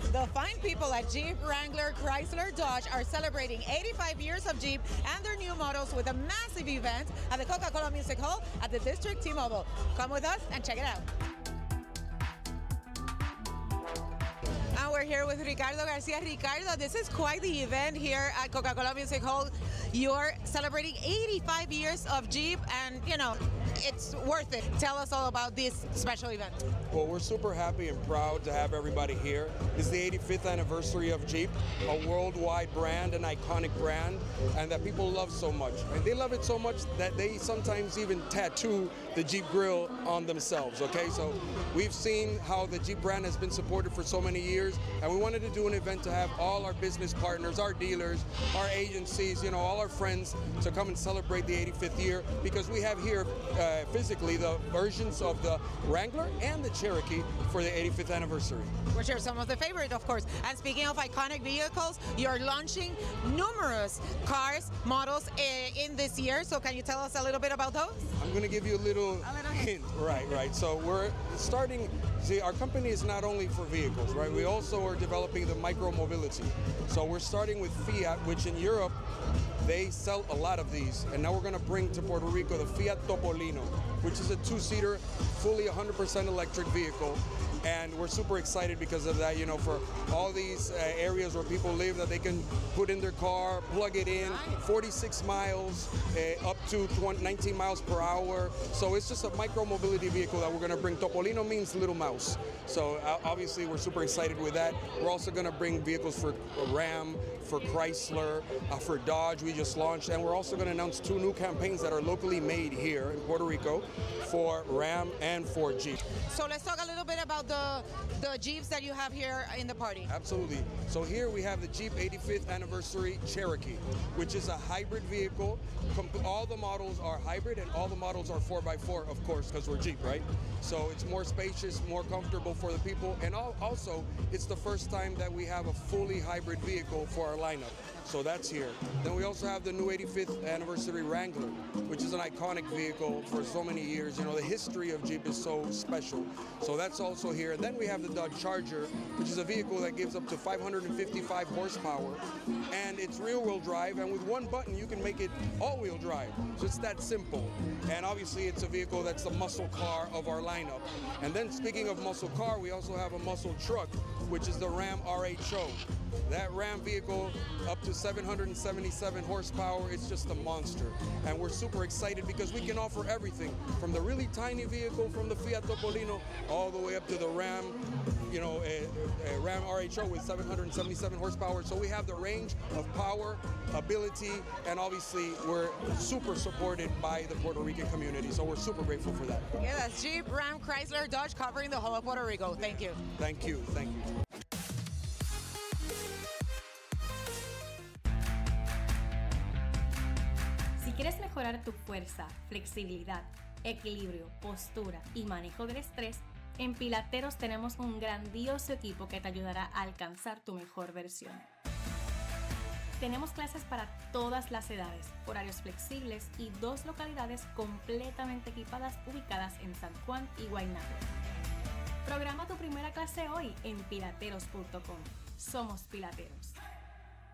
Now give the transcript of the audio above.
The fine people at Jeep, Wrangler, Chrysler, Dodge are celebrating 85 years of Jeep and their new models with a massive event at the Coca-Cola Music Hall at the District T-Mobile. Come with us and check it out. And we're here with Ricardo Garcia. Ricardo, this is quite the event here at Coca-Cola Music Hall. You're celebrating 85 years of Jeep, and it's worth it. Tell us all about this special event. Well, we're super happy and proud to have everybody here. It's the 85th anniversary of Jeep, a worldwide brand, an iconic brand, and that people love so much. And they love it so much that they sometimes even tattoo the Jeep grill on themselves, okay? So we've seen how the Jeep brand has been supported for so many years, and we wanted to do an event to have all our business partners, our dealers, our agencies, all our friends to come and celebrate the 85th year, because we have here physically the versions of the Wrangler and the Cherokee for the 85th anniversary. Which are some of the favorite, of course. And speaking of iconic vehicles, you're launching numerous cars, models in this year. So can you tell us a little bit about those? I'm going to give you a little hint. Right. So we're starting, our company is not only for vehicles, right? We also are developing the micro mobility. So we're starting with Fiat, which in Europe, they sell a lot of these, and now we're going to bring to Puerto Rico the Fiat Topolino, which is a two-seater, fully 100% electric vehicle. And we're super excited because of that, for all these areas where people live, that they can put in their car, plug it in, 46 miles, up to 19 miles per hour. So it's just a micro-mobility vehicle that we're going to bring. Topolino means little mouse. So obviously we're super excited with that. We're also going to bring vehicles for Ram, for Chrysler, for Dodge we just launched. And we're also going to announce 2 new campaigns that are locally made here in Puerto Rico for Ram and for Jeep. So let's talk a little bit about the Jeeps that you have here in the party. Absolutely. So here we have the Jeep 85th Anniversary Cherokee, which is a hybrid vehicle. All the models are hybrid and all the models are 4x4, of course, because we're Jeep, right? So it's more spacious, more comfortable for the people. And also, it's the first time that we have a fully hybrid vehicle for our lineup. So that's here. Then we also have the new 85th Anniversary Wrangler, which is an iconic vehicle for so many years. The history of Jeep is so special. So that's also here. And then we have the Dodge Charger, which is a vehicle that gives up to 555 horsepower. And it's rear-wheel drive, and with one button you can make it all-wheel drive. So it's that simple. And obviously it's a vehicle that's the muscle car of our lineup. And then speaking of muscle car, we also have a muscle truck, which is the Ram RHO. That Ram vehicle, up to 777 horsepower, it's just a monster. And we're super excited because we can offer everything, from the really tiny vehicle from the Fiat Topolino all the way up to the Ram, a Ram RHO with 777 horsepower. So we have the range of power, ability, and obviously we're super supported by the Puerto Rican community. So we're super grateful for that. Yeah, that's Jeep, Ram, Chrysler, Dodge covering the whole of Puerto Rico. Thank you. Thank you. Si quieres mejorar tu fuerza, flexibilidad, equilibrio, postura y manejo del estrés, en Pilateros tenemos un grandioso equipo que te ayudará a alcanzar tu mejor versión. Tenemos clases para todas las edades, horarios flexibles y 2 localidades completamente equipadas ubicadas en San Juan y Guaynabo. Programa tu primera clase hoy en pilateros.com. Somos Pilateros.